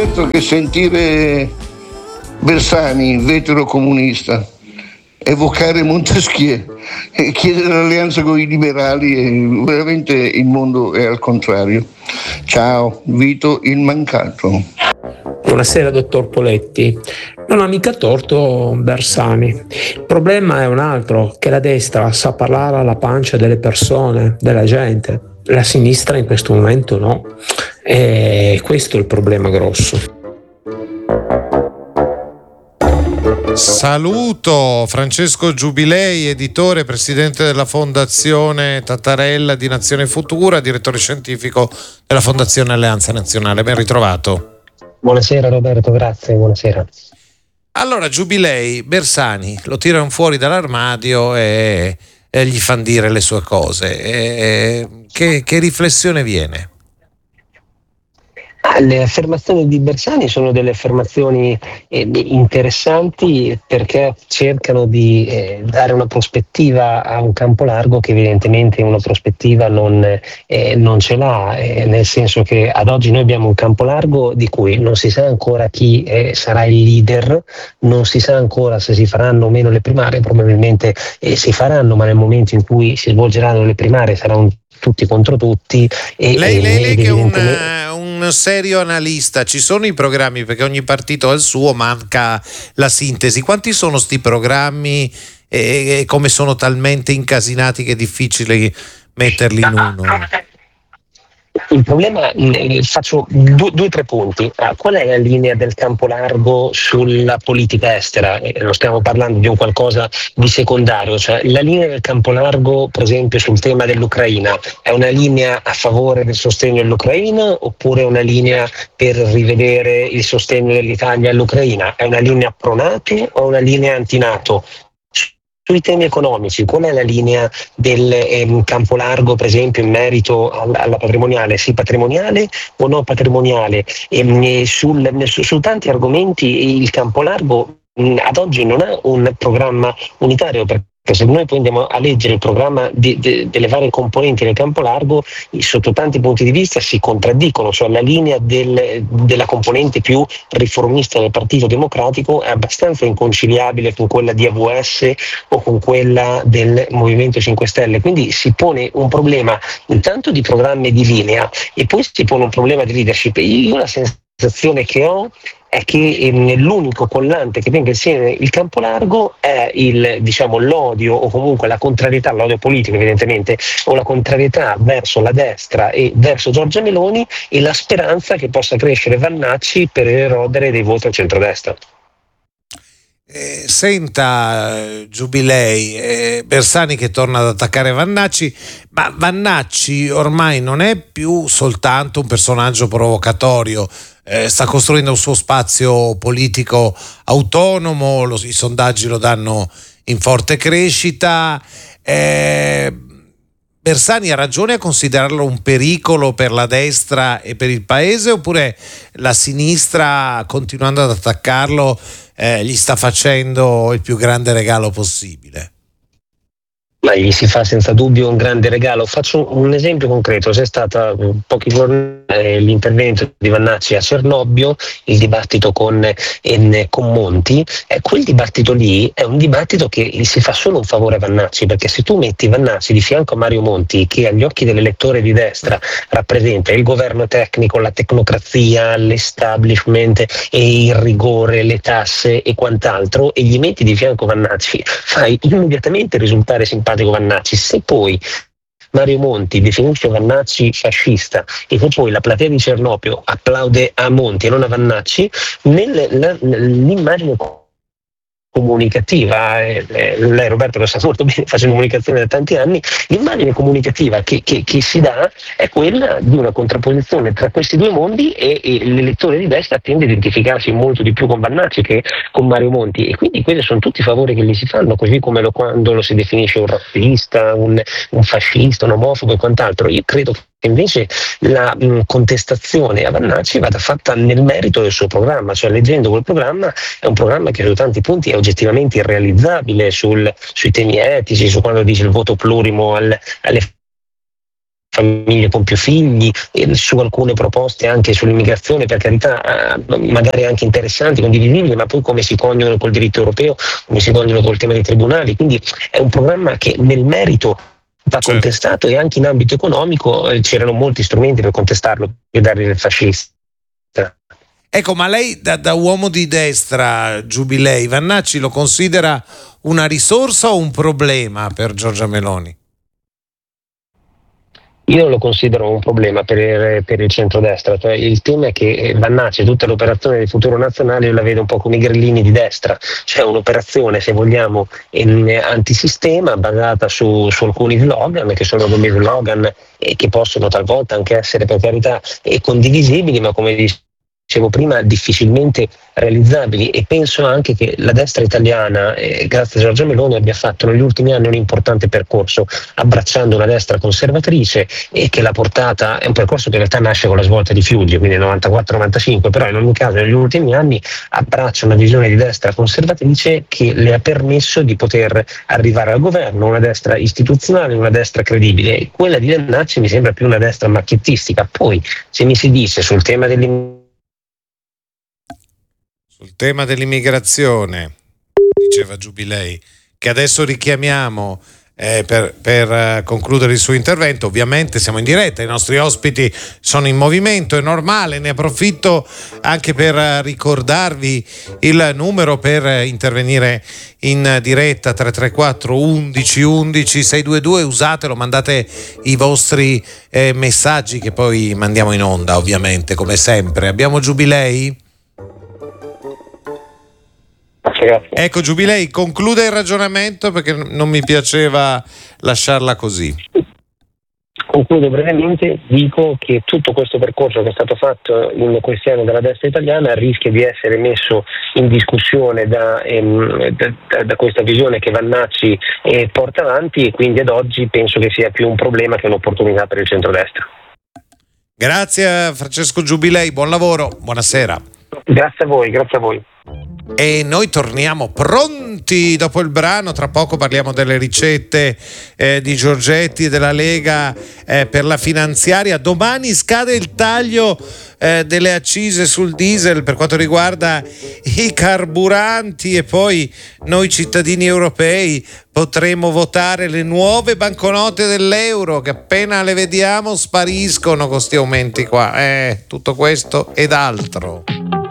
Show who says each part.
Speaker 1: Certo che sentire Bersani, vetero comunista, evocare Montesquieu e chiedere l'alleanza con i liberali, veramente il mondo è al contrario. Ciao, Vito il mancato.
Speaker 2: Buonasera dottor Poletti. Non ha mica torto Bersani. Il problema è un altro, che la destra sa parlare alla pancia delle persone, della gente. La sinistra in questo momento no. E questo è il problema grosso.
Speaker 3: Saluto Francesco Giubilei, editore, presidente della Fondazione Tattarella di Nazione Futura, direttore scientifico della Fondazione Alleanza Nazionale. Ben ritrovato.
Speaker 4: Buonasera Roberto, grazie, buonasera.
Speaker 3: Allora, Giubilei, Bersani lo tirano fuori dall'armadio e gli fanno dire le sue cose. Che riflessione viene?
Speaker 4: Le affermazioni di Bersani sono delle affermazioni interessanti perché cercano di dare una prospettiva a un campo largo che evidentemente una prospettiva non ce l'ha, nel senso che ad oggi noi abbiamo un campo largo di cui non si sa ancora chi sarà il leader, non si sa ancora se si faranno o meno le primarie, probabilmente si faranno, ma nel momento in cui si svolgeranno le primarie saranno tutti contro tutti.
Speaker 3: Lei che è un serio analista, ci sono i programmi, perché ogni partito ha il suo, manca la sintesi. Quanti sono sti programmi e come sono talmente incasinati che è difficile metterli in uno?
Speaker 4: Il problema, faccio due o tre punti. Qual è la linea del campo largo sulla politica estera? Non stiamo parlando di un qualcosa di secondario, cioè la linea del campo largo, per esempio, sul tema dell'Ucraina, è una linea a favore del sostegno all'Ucraina oppure è una linea per rivedere il sostegno dell'Italia all'Ucraina? È una linea pro-NATO o una linea anti-NATO? Sui temi economici, qual è la linea del campo largo, per esempio, in merito alla patrimoniale? Sì, patrimoniale o no patrimoniale? Su tanti argomenti il campo largo ad oggi non ha un programma unitario, perché se noi poi andiamo a leggere il programma delle varie componenti del campo largo, sotto tanti punti di vista si contraddicono, cioè la linea della componente più riformista del Partito Democratico è abbastanza inconciliabile con quella di AVS o con quella del Movimento 5 Stelle, quindi si pone un problema intanto di programma e di linea e poi si pone un problema di leadership. Io la sensazione che ho è che l'unico collante che tenga insieme il campo largo è l'odio o comunque la contrarietà, l'odio politico evidentemente, o la contrarietà verso la destra e verso Giorgia Meloni e la speranza che possa crescere Vannacci per erodere dei voti al centrodestra.
Speaker 3: Senta Giubilei, Bersani che torna ad attaccare Vannacci, ma Vannacci ormai non è più soltanto un personaggio provocatorio, sta costruendo un suo spazio politico autonomo, i sondaggi lo danno in forte crescita. Bersani ha ragione a considerarlo un pericolo per la destra e per il paese, oppure la sinistra, continuando ad attaccarlo, gli sta facendo il più grande regalo possibile?
Speaker 4: Ma gli si fa senza dubbio un grande regalo. Faccio un esempio concreto: c'è stata pochi giorni l'intervento di Vannacci a Cernobbio, il dibattito con Monti. Quel dibattito lì è un dibattito che gli si fa solo un favore a Vannacci, perché se tu metti Vannacci di fianco a Mario Monti, che agli occhi dell'elettore di destra rappresenta il governo tecnico, la tecnocrazia, l'establishment e il rigore, le tasse e quant'altro, e gli metti di fianco Vannacci, fai immediatamente risultare simpatico Vannacci. Se poi Mario Monti definisce Vannacci fascista e se poi la platea di Cernobbio applaude a Monti e non a Vannacci, l'immagine comunicativa, lei Roberto lo sa molto bene, faccio comunicazione da tanti anni, l'immagine comunicativa che si dà è quella di una contrapposizione tra questi due mondi e l'elettore di destra tende a identificarsi molto di più con Vannacci che con Mario Monti, e quindi quelli sono tutti i favori che gli si fanno, così come quando lo si definisce un razzista, un fascista, un omofobo e quant'altro. Io credo che invece la contestazione a Vannacci vada fatta nel merito del suo programma, cioè leggendo quel programma, è un programma che su tanti punti è oggettivamente irrealizzabile sui temi etici, su quando dice il voto plurimo alle famiglie con più figli, su alcune proposte anche sull'immigrazione, per carità, magari anche interessanti, condivisibili, ma poi come si coniugano col diritto europeo, come si coniugano col tema dei tribunali. Quindi è un programma che nel merito va contestato, e anche in ambito economico c'erano molti strumenti per contestarlo e dargli del fascista.
Speaker 3: Ecco, ma lei da uomo di destra, Giubilei, Vannacci lo considera una risorsa o un problema per Giorgia Meloni?
Speaker 4: Io lo considero un problema per il centrodestra. Cioè, il tema è che Vannacci, tutta l'operazione del Futuro Nazionale, io la vedo un po' come i grillini di destra, cioè un'operazione, se vogliamo, antisistema, basata su alcuni slogan, che sono come slogan e che possono talvolta anche essere, per carità, condivisibili, ma come dicevo prima, difficilmente realizzabili. E penso anche che la destra italiana, grazie a Giorgia Meloni, abbia fatto negli ultimi anni un importante percorso, abbracciando una destra conservatrice, e che l'ha portata, è un percorso che in realtà nasce con la svolta di Fiuggi, quindi nel 94-95, però in ogni caso negli ultimi anni abbraccia una visione di destra conservatrice che le ha permesso di poter arrivare al governo, una destra istituzionale, una destra credibile. E quella di Vannacci mi sembra più una destra macchiettistica. Poi, se mi si dice sul tema
Speaker 3: dell'immigrazione, diceva Giubilei, che adesso richiamiamo per concludere il suo intervento. Ovviamente siamo in diretta, i nostri ospiti sono in movimento, è normale. Ne approfitto anche per ricordarvi il numero per intervenire in diretta: 334 11 11 622. Usatelo, mandate i vostri messaggi che poi mandiamo in onda, ovviamente, come sempre. Abbiamo Giubilei? Ecco, Giubilei, conclude il ragionamento, perché non mi piaceva lasciarla così.
Speaker 4: Concludo brevemente, dico che tutto questo percorso che è stato fatto in questi anni dalla destra italiana rischia di essere messo in discussione da questa visione che Vannacci porta avanti, e quindi ad oggi penso che sia più un problema che un'opportunità per il centrodestra.
Speaker 3: Grazie a Francesco Giubilei, buon lavoro, buonasera.
Speaker 4: Grazie a voi.
Speaker 3: E noi torniamo pronti dopo il brano. Tra poco parliamo delle ricette di Giorgetti e della Lega per la finanziaria. Domani scade il taglio delle accise sul diesel per quanto riguarda i carburanti, e poi noi cittadini europei potremo votare le nuove banconote dell'euro, che appena le vediamo spariscono con questi aumenti qua. Tutto questo ed altro.